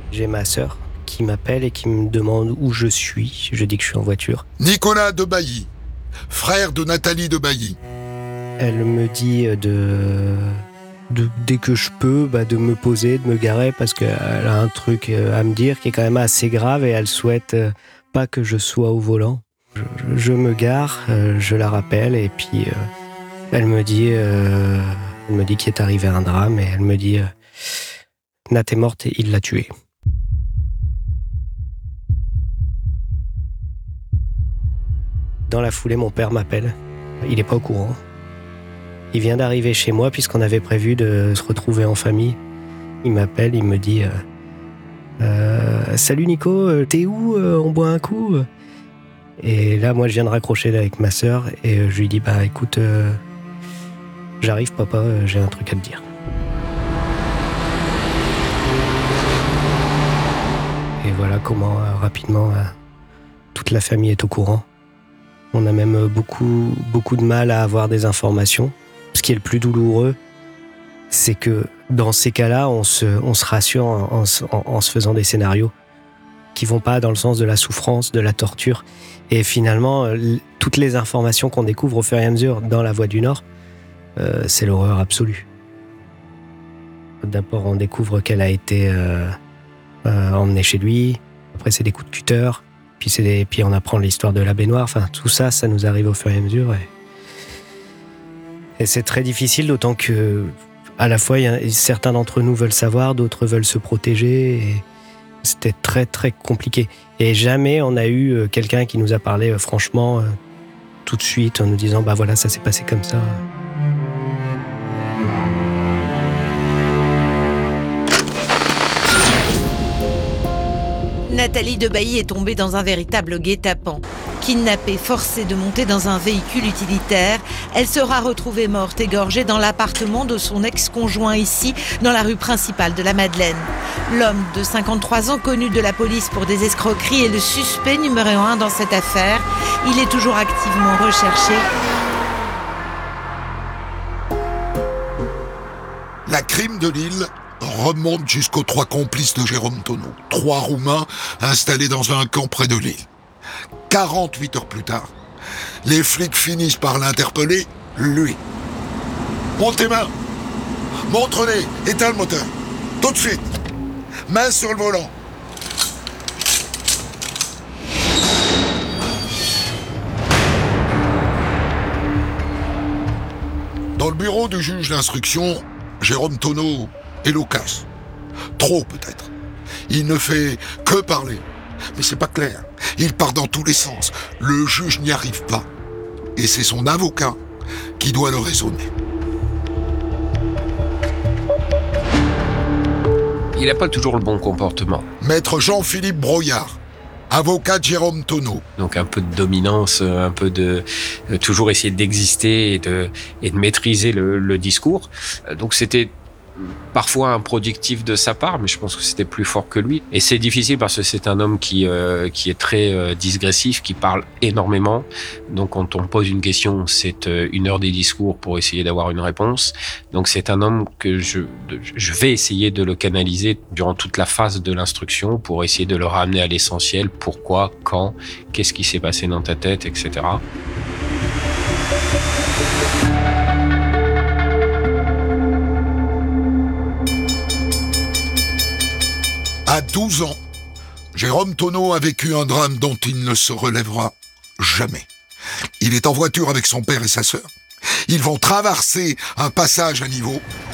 J'ai ma sœur qui m'appelle et qui me demande où je suis. Je dis que je suis en voiture. Nicolas de Bailly, frère de Nathalie de Bailly. Elle me dit dès que je peux, de me poser, de me garer parce qu'elle a un truc à me dire qui est quand même assez grave et elle souhaite pas que je sois au volant. Je me gare, je la rappelle et puis elle me dit qu'il est arrivé un drame et elle me dit Nat est morte et il l'a tuée. Dans la foulée, mon père m'appelle. Il est pas au courant. Il vient d'arriver chez moi puisqu'on avait prévu de se retrouver en famille. Il m'appelle, il me dit Salut Nico, t'es où? On boit un coup? Et là, moi, je viens de raccrocher avec ma sœur et je lui dis écoute, j'arrive papa, j'ai un truc à te dire. Et voilà comment rapidement toute la famille est au courant. On a même beaucoup de mal à avoir des informations. Ce qui est le plus douloureux, c'est que dans ces cas-là, on se rassure en se faisant des scénarios qui vont pas dans le sens de la souffrance, de la torture. Et finalement, toutes les informations qu'on découvre au fur et à mesure dans La Voix du Nord, c'est l'horreur absolue. D'abord, on découvre qu'elle a été emmenée chez lui. Après, c'est des coups de cutter. Puis on apprend l'histoire de la baignoire. Enfin, tout ça, ça nous arrive au fur et à mesure. Et c'est très difficile, d'autant que, à la fois, certains d'entre nous veulent savoir, d'autres veulent se protéger. Et c'était très, très compliqué. Et jamais on a eu quelqu'un qui nous a parlé franchement tout de suite en nous disant voilà, ça s'est passé comme ça. Nathalie de Bailly est tombée dans un véritable guet-apens. Kidnappée, forcée de monter dans un véhicule utilitaire, elle sera retrouvée morte, égorgée dans l'appartement de son ex-conjoint ici, dans la rue principale de la Madeleine. L'homme de 53 ans, connu de la police pour des escroqueries, est le suspect numéro 1 dans cette affaire. Il est toujours activement recherché. La crime de Lille remonte jusqu'aux 3 complices de Jérôme Tonneau. 3 Roumains installés dans un camp près de Lille. 48 heures plus tard, les flics finissent par l'interpeller, lui. Monte tes mains, montre-les, éteins le moteur. Tout de suite. Main sur le volant. Dans le bureau du juge d'instruction, Jérôme Tonneau est loquace. Trop peut-être. Il ne fait que parler. Mais c'est pas clair. Il part dans tous les sens. Le juge n'y arrive pas. Et c'est son avocat qui doit le raisonner. Il n'a pas toujours le bon comportement. Maître Jean-Philippe Broyard, avocat de Jérôme Tonneau. Donc un peu de dominance, un peu de toujours essayer d'exister et de maîtriser le discours. Donc c'était parfois improductif de sa part, mais je pense que c'était plus fort que lui. Et c'est difficile parce que c'est un homme qui est très digressif, qui parle énormément. Donc quand on pose une question, c'est 1 heure des discours pour essayer d'avoir une réponse. Donc c'est un homme que je vais essayer de le canaliser durant toute la phase de l'instruction pour essayer de le ramener à l'essentiel. Pourquoi, quand, qu'est-ce qui s'est passé dans ta tête, etc. À 12 ans, Jérôme Tonneau a vécu un drame dont il ne se relèvera jamais. Il est en voiture avec son père et sa sœur. Ils vont traverser un passage à niveau